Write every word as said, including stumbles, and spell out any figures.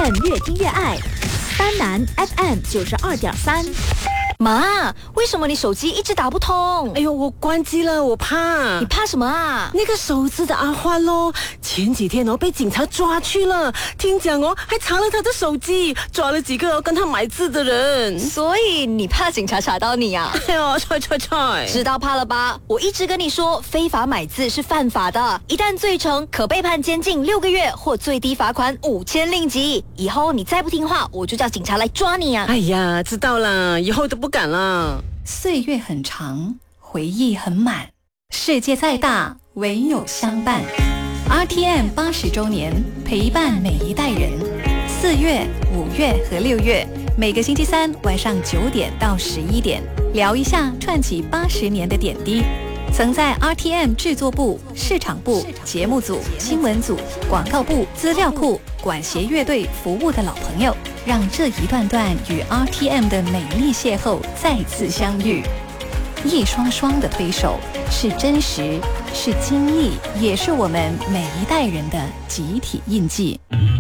M 越听越爱，丹南 F M 九十二点三。 妈，为什么你手机一直打不通？ 哎呦，我关机了，我怕。 你怕什么啊？ 那个手指的阿欢咯，前几天哦被警察抓去了，听讲哦还查了他的手机，抓了几个哦跟他买字的人。 所以你怕警察查到你啊？ 哎呦，踹踹踹！ 知道怕了吧？我一直跟你说，非法买字是犯法的，一旦罪成，可被判监禁六个月或最低罚款五千令吉。以后你再不听话，我就叫警察来抓你啊！ 哎呀，知道了，以后都不敢了。 岁月很长，回忆很满，世界再大，唯有相伴。R T M 八十周年，陪伴每一代人。四月、五月和六月，每个星期三晚上九点到十一点，聊一下串起八十年的点滴。曾在 R T M 制作部、市场部、节目组、新闻组、广告部、资料库、管弦乐队服务的老朋友，让这一段段与 R T M 的美丽邂逅再次相遇。一双双的推手，是真实，是经历，也是我们每一代人的集体印记。